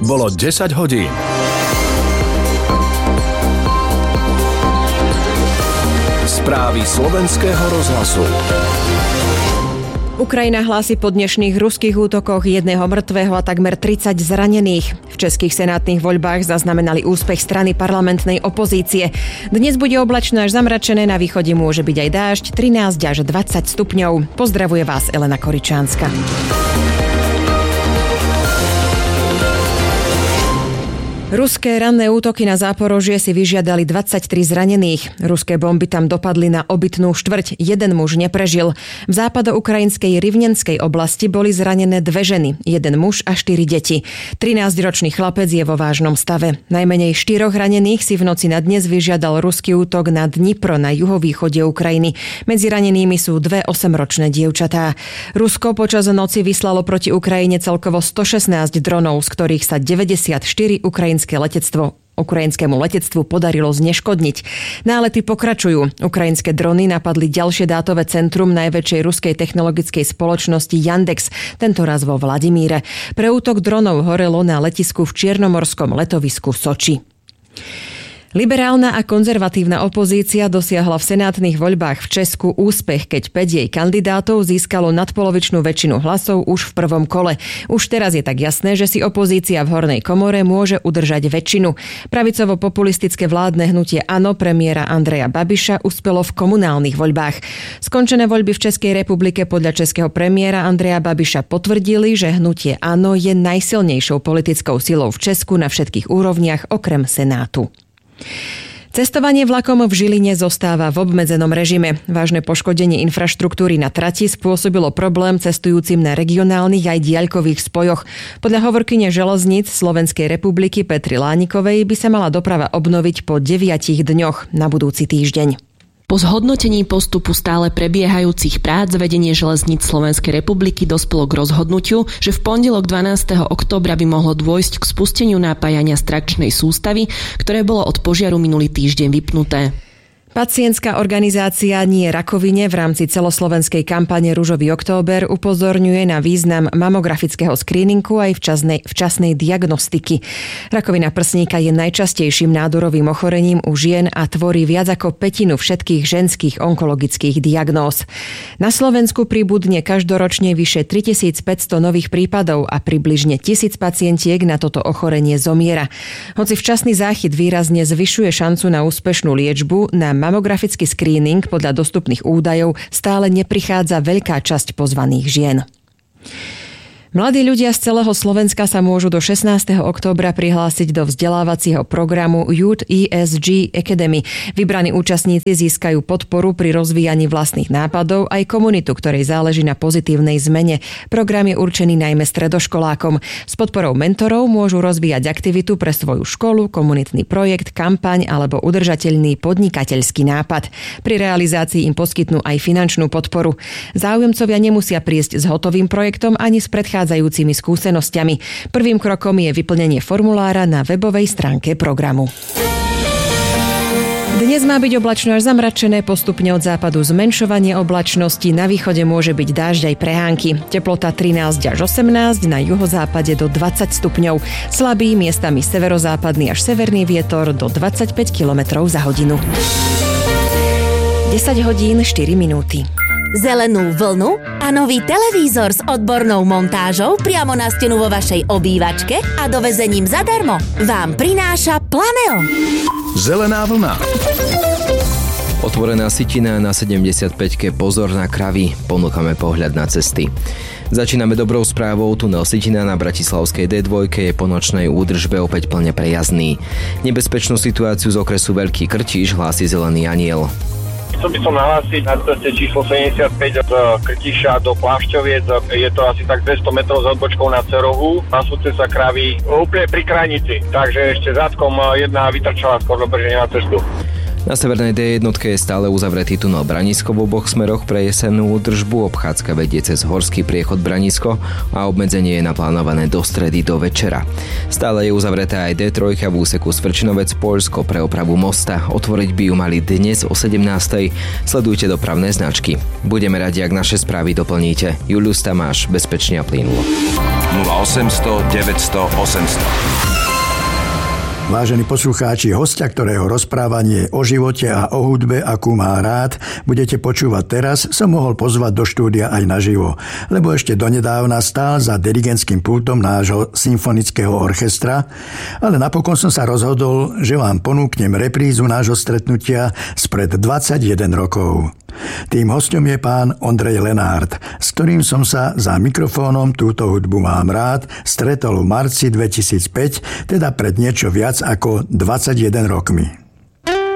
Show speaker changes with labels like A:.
A: Bolo 10 hodín. Správy Slovenského rozhlasu.
B: Ukrajina hlási po dnešných ruských útokoch 1 mŕtvého a takmer 30 zranených. V českých senátnych voľbách zaznamenali úspech strany parlamentnej opozície. Dnes bude oblačno až zamračené, na východe môže byť aj dážď, 13 až 20 stupňov. Pozdravuje vás Elena Koričánska. Ruské ranné útoky na Záporožie si vyžiadali 23 zranených. Ruské bomby tam dopadli na obytnú štvrť. Jeden muž neprežil. V západoukrajinskej Rivnenskej oblasti boli zranené 2 ženy, 1 muž a 4 deti. 13-ročný chlapec je vo vážnom stave. Najmenej 4 ranených si v noci na dnes vyžiadal ruský útok na Dnipro na juhovýchode Ukrajiny. Medzi ranenými sú 2 8-ročné dievčatá. Rusko počas noci vyslalo proti Ukrajine celkovo 116 dronov, z ktorých sa 94 ukrajinskému letectvu podarilo zneškodniť. Nálety pokračujú. Ukrajinské drony napadli ďalšie dátové centrum najväčšej ruskej technologickej spoločnosti Yandex, tentoraz vo Vladimíre. Pre útok dronov horelo na letisku v čiernomorskom letovisku Soči. Liberálna a konzervatívna opozícia dosiahla v senátnych voľbách v Česku úspech, keď 5 jej kandidátov získalo nadpolovičnú väčšinu hlasov už v prvom kole. Už teraz je tak jasné, že si opozícia v hornej komore môže udržať väčšinu. Pravicovo-populistické vládne hnutie ANO premiéra Andreja Babiša uspelo v komunálnych voľbách. Skončené voľby v Českej republike podľa českého premiéra Andreja Babiša potvrdili, že hnutie ANO je najsilnejšou politickou silou v Česku na všetkých úrovniach okrem Senátu. Cestovanie vlakom v Žiline zostáva v obmedzenom režime. Vážne poškodenie infraštruktúry na trati spôsobilo problém cestujúcim na regionálnych aj diaľkových spojoch. Podľa hovorkyne železníc Slovenskej republiky Petry Lánikovej by sa mala doprava obnoviť po 9 dňoch na budúci týždeň.
C: Po zhodnotení postupu stále prebiehajúcich prác vedenie železníc Slovenskej republiky dospelo k rozhodnutiu, že v pondelok 12. októbra by mohlo dôjsť k spusteniu napájania z trakčnej sústavy, ktoré bolo od požiaru minulý týždeň vypnuté.
B: Pacientská organizácia Nie rakovine v rámci celoslovenskej kampane Ružový október upozorňuje na význam mamografického skríningu aj včasnej diagnostiky. Rakovina prsníka je najčastejším nádorovým ochorením u žien a tvorí viac ako 1/5 všetkých ženských onkologických diagnóz. Na Slovensku pribudne každoročne vyše 3500 nových prípadov a približne 1000 pacientiek na toto ochorenie zomiera. Hoci včasný záchyt výrazne zvyšuje šancu na úspešnú liečbu, na mamografický skríning podľa dostupných údajov stále neprichádza veľká časť pozvaných žien. Mladí ľudia z celého Slovenska sa môžu do 16. októbra prihlásiť do vzdelávacieho programu Youth ESG Academy. Vybraní účastníci získajú podporu pri rozvíjaní vlastných nápadov aj komunitu, ktorej záleží na pozitívnej zmene. Program je určený najmä stredoškolákom. S podporou mentorov môžu rozvíjať aktivitu pre svoju školu, komunitný projekt, kampaň alebo udržateľný podnikateľský nápad. Pri realizácii im poskytnú aj finančnú podporu. Záujemcovia nemusia prísť s hotovým projektom ani s predchádzajúcimi skúsenosťami. Prvým krokom je vyplnenie formulára na webovej stránke programu. Dnes má byť oblačno až zamračené, postupne od západu zmenšovanie oblačnosti, na východe môže byť dážď aj prehánky. Teplota 13 až 18, na juhozápade do 20 stupňov. Slabý, miestami severozápadný až severný vietor do 25 km za hodinu. 10 hodín 4 minúty.
D: Zelenú vlnu a nový televízor s odbornou montážou priamo na stenu vo vašej obývačke a dovezením zadarmo vám prináša Planeo.
A: Zelená vlna.
E: Otvorená sitina na 75-ke, pozor na kravy, ponúkame pohľad na cesty. Začíname dobrou správou, tunel Sitina na bratislavskej D2 je po nočnej údržbe opäť plne prejazdný. Nebezpečnú situáciu z okresu Veľký Krtíš hlási Zelený aniel.
F: Chcel by som nahlásiť na ceste číslo 75 od Krtíša do Plášťoviec. Je to asi tak 200 metrov s odbočkou na Cerohu. Pasúce sa kravy úplne pri krajnici. Takže ešte zadkom jedna vytrčala skôr do Brženia na cestu.
E: Na severnej D1 je stále uzavretý tunel Branisko v oboch smeroch pre jesennú údržbu. Obchádzka vedie cez horský priechod Branisko a obmedzenie je naplánované do stredy do večera. Stále je uzavretá aj D3 v úseku Svrčinovec Poľsko pre opravu mosta. Otvoriť by ju mali dnes o 17:00. Sledujte dopravné značky. Budeme radi, ak naše správy doplníte. Julius Tamáš, bezpečne a plynulo.
A: 0800 900 800.
G: Vážení poslucháči, hostia, ktorého rozprávanie o živote a o hudbe, akú má rád, budete počúvať teraz, som mohol pozvať do štúdia aj naživo, lebo ešte donedávna stál za dirigentským pultom nášho symfonického orchestra, ale napokon som sa rozhodol, že vám ponúknem reprízu nášho stretnutia spred 21 rokov. Tým hostom je pán Ondrej Lenárt, s ktorým som sa za mikrofónom Túto hudbu mám rád stretol v marci 2005, teda pred niečo viac ako 21 rokmi.